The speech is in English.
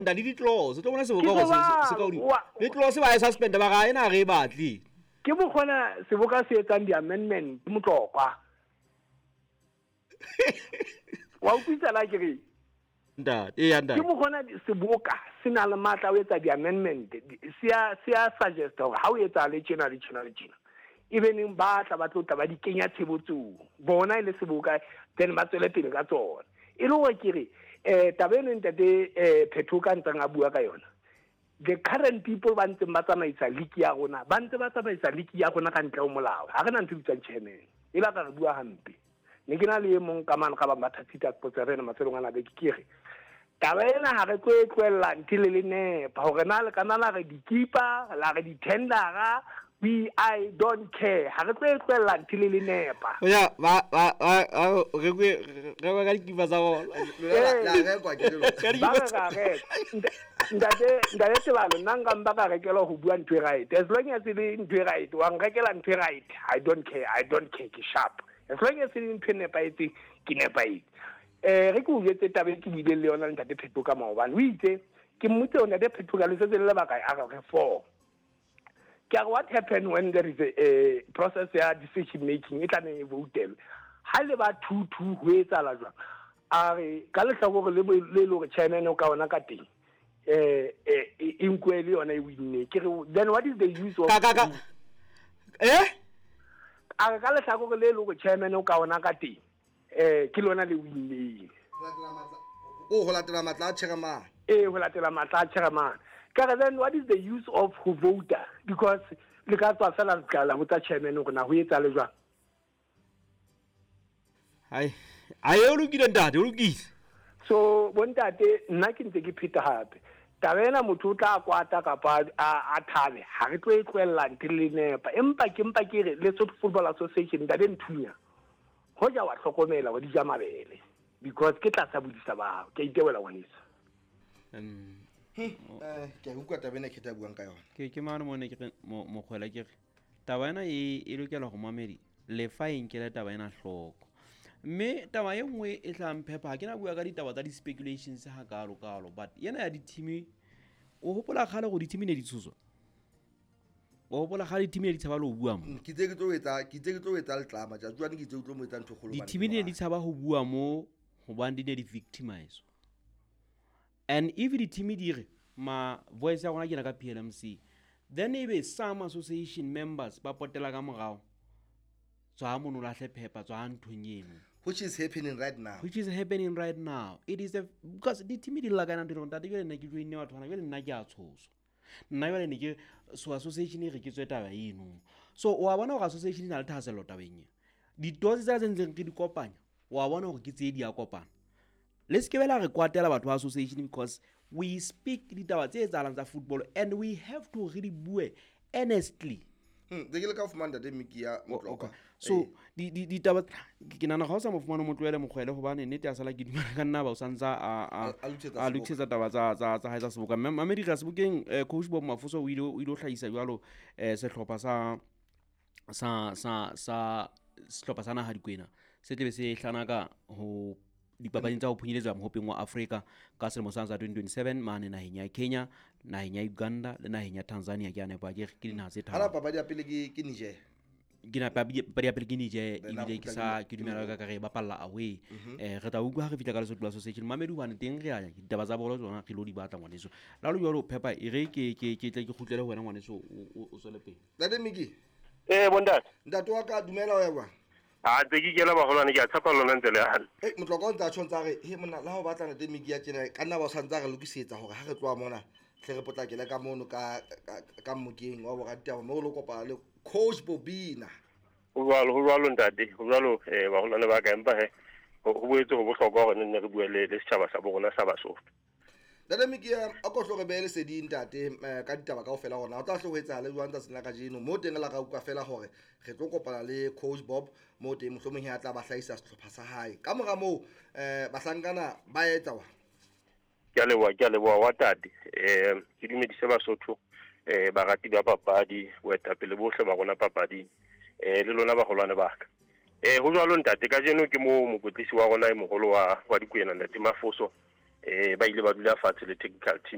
nda di clause tlo bona Seboka go se ka odi le clause ba suspend ba ga ena re batli ke mo khona Seboka se etsang di amendment motlokwa wa utlwisa la ke re nda ya nda ke mo khona Seboka sina le matla o etsa di amendment sia suggest hore ha o etsa le tjena even ba tla ba tlotla ba di kenya tshebotso bona ile Seboka then ba tswele pele ka tsona e le wa ke re tabeno ntate Phethoka ntanga bua ka yona the current people ba ntse ba tsamaisa league ya rona ba ntse ba tsamaisa league ya rona ka ntle o molao ha rena ntse ditsa chairman e la ka re bua hampe ne ke na le mong ka man ka ba mathatita potsa rena matselong ana be ke re taba ena ha re tloela ntile le nepa hore na le kana la re dikipa la re di tendera I don't care ha re tloela ntile le nepa ya ba re ga dikipa za go la re kwa ke lo ba re ndate tebalo nanga mba ka rekela go bua ntwe right as long as le ntwe right wa ngrekela ntwe right I don't care ke sharp as long as le ntwe nepa itse ke nepa itse re go yetse tabe ke bile le yona ntate Phethoka maobane o itse ke mmutse ona de Phethoka le setse le ba ka a re for what happened when there is a process ya decision making it ane vote ha le ba thutu ho etsa la jwa a re ka le hlako le lo chairman o ka ona ka teng inkweli yona e winne ke re then what is the use of ka a ka le hlako le lo chairman o ka ona ka teng ke lona le winne o ho latela matla a chairman ho latela matla a chairman then what is the use of who voter because le ka tswa sala tsala ho tsa chairman go na ho etsa le jwa ai o lokile ntate o lokile so bontate nna ke ntse ke pheta hape tabena motho o tla kwata kapa a thabe ha re tlo etloella ntile nepa empa ke re le Football Association da den thunya ho ja wa hlokomela wa di ja mabele because ke tla sa bodisa ba ke itebela wanisa ke utlwa tabena ke ta buang ka yona ke mane mo ne ke mo khwela ke tabena e lokela go mamedi le fa enkele tabena hloko mme taba e nngwe e tla mphepa ke na bua ka ditaba tsa di speculations ha kalo but yena ya di team o hopola khale go di team ne di tshutswa o hopola khale team ne di tshaba lo bua mo ke tse ke tlo etsa le tlama ja jwa ke tse ke tlo mo etsa ntho kholo di team ne di tshaba ho bua mo go bang di ne di victimize and if the team dire ma voice ya gona ke na ka PLMC then ebe some association members ba potela ka mogao tswa mo no lahle phepa tswa nthonyeno which is happening right now it is because the team di lagana ndiro ntate ke nna ke joine batho bana ke nna ke a tshoso nna yona ne ke so association re ke tsweta ba eno so wa bona go association na le thaselo tabeng di dozi tsa tseng ke di kopanya wa bona go ke tse di a kopana let's ke bela re kwatela batho ba association because we speak ditaba tse etsalang tsa football and we have to really bue honestly de ke le ka fumana de mikia motlokwa so di taba ke nana ga o sa mo fumana motloele mogwele go bane nete ya sala ke dumela ka nna ba o santsa a lutsetsa taba tsa haitsa Seboka mamedi ga Sebokeng coach Bob Mafuso o ile hlahisa jwalo sehlopha sa sehlopha sana ha dikwena se tebe se hlana ka ho dipapadi tsa ho phunyeletsa mohopeng wa Africa ka selemo sa 2027 mane naheng ya Kenya naheng ya Uganda le naheng ya Tanzania ke ane ba ke dinaha tse tharo hala papadi ya pele ke Niger ke na papadi ya pele ke Niger ile ke sa ke dumela ka re ba palla away re ta utlwa ha re fitla ka Lesotho Association mamedi bana teng re ya ditaba tsa bolo tsona ke lo di batla ngwaneso la lo jalo phepa e re ke tle ke khutlele ho wena ngwaneso o tswele pele la Miki bontate ntate wa ka dumela wa ywa tse ke kela ba holane ke a tsapa lona ntse le hal motloko o ntsa tshwantsa re he mona la ho batla ntate Miki ya tsena ka nna ba santsa re lokisetsa hore ha re tloa mona tle re potlakela ka mono ka Mokeng wa bo rataba mo lo kopa le coach Bobina ho jwalo ntate ho jwalo ba holane ba ka empa ho boetse ho bohlokwa hore nne re bue le setjhaba sa bona sa Basotho Dada Miki a go hloke be le seding ntate ka ditaba ka ofela gona o tla hlo ho etsa le jwang tsa sena ka jeno mo teng la ka utlwa fela hore re tlo kopana le coach Bob mo teng mohlomong ya tla ba hlahisa sehlopha sa hae ka moga mo bahlankana ba etsa wa ke a leboa wa tate ke dumedise Basotho ba rati ba papadi boetapele bohle ba rona papadi le lona ba holwane ba ka ho jwalo ntate ka jeno ke mo mokotlisi wa rona e moholo wa dikwena ntate Mafuso ba ile ba dula fatshe le technical team